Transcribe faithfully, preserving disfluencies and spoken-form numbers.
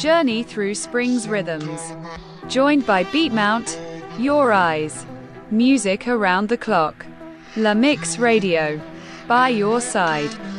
journey through spring's rhythms. Joined by Beatmount, Your Eyes. Music around the clock. La Mix Radio. By your side.